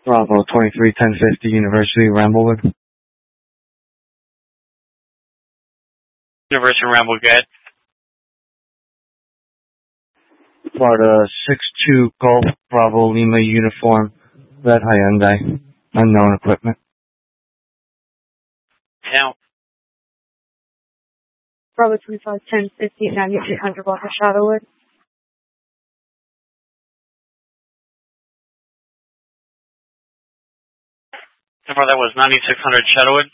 Bravo 23 1050 University Ramblewood. University Ramblewood, go ahead. Florida 62 Golf Bravo Lima Uniform, Red Hyundai, unknown equipment. Now. Bravo 25 1050 9800 block of Shadowwood. So far that was 9600 Shadowwood.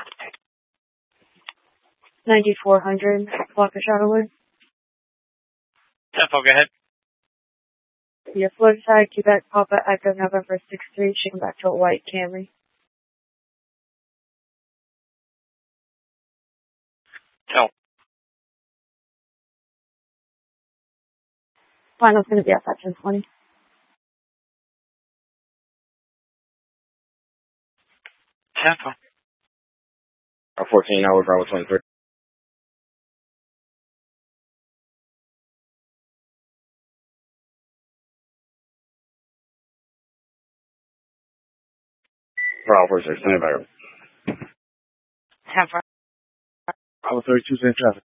9400 block of Shadowwood. Tempo, go ahead. Yeah, flood tag, Quebec, Papa, Echo, November 63, shipping back to a white Camry. Tell. Final's going to be at 1020. Tempo. 14 hour Bravo 23. Bravo 46, stand by. Tempo. Bravo 32 in traffic.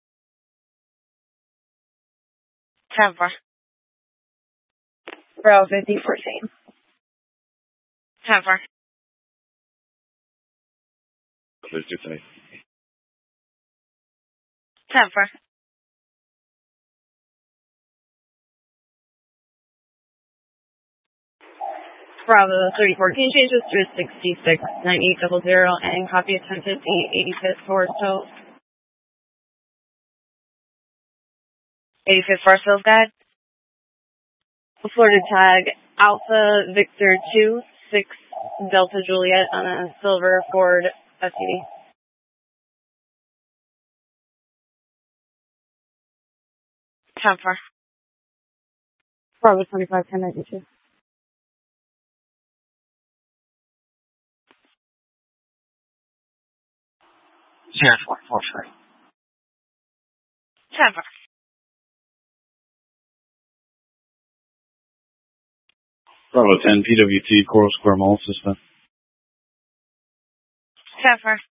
Tempo. Bravo 50 14. Tempo. 32 today. Tempo. Bravo 3014 changes to 66 9800 and copy of 1050 85th Forest Hill. 85th Forest Hills guide. Florida tag Alpha Victor 2 6 Delta Juliet on a silver Ford SUV. Tempo. Bravo 25 1092. Sierra 443. Tempo. Bravo 10 PWT Coral Square Mall System. Tempo.